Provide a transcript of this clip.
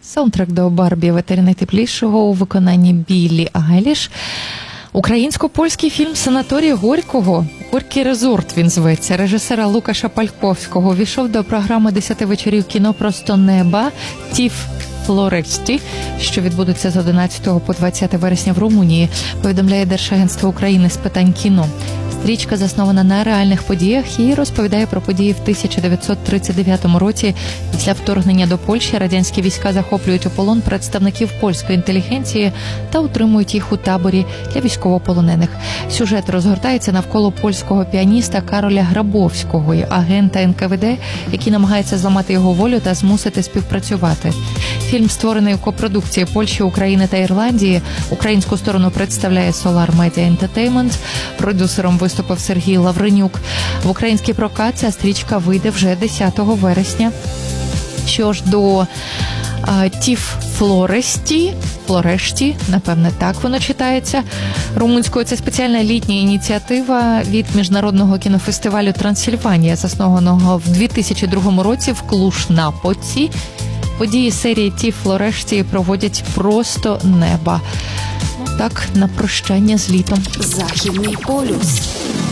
Саундтрек до «Барбі. Ветері найтеплішого» у виконанні Біллі Айліш. Українсько-польський фільм «Санаторій Горького». «Горький резорт» він зветься. Режисера Лукаша Пальковського увійшов до програми 10 вечорів кіно «Просто неба» «Тіф Флорешті», що відбудеться з 11 по 20 вересня в Румунії, повідомляє Держагентство України з питань кіно. Стрічка заснована на реальних подіях і розповідає про події в 1939 році. Після вторгнення до Польщі радянські війська захоплюють у полон представників польської інтелігенції та утримують їх у таборі для військовополонених. Сюжет розгортається навколо польського піаніста Кароля Грабовського, агента НКВД, який намагається зламати його волю та змусити співпрацювати. Фільм створений у копродукції Польщі, України та Ірландії. Українську сторону представляє Solar Media Entertainment. Продюсером виступив Сергій Лавренюк. В український прокат ця стрічка вийде вже 10 вересня. Що ж до «Тіф Флорешті», напевне, так воно читається. Румунською це спеціальна літня ініціатива від Міжнародного кінофестивалю «Трансильванія», заснованого в 2002 році в Клуж-Напоці. Події серії «Тіф Флорешті» проводять «Просто неба». Так, на прощання з літом. Західний полюс.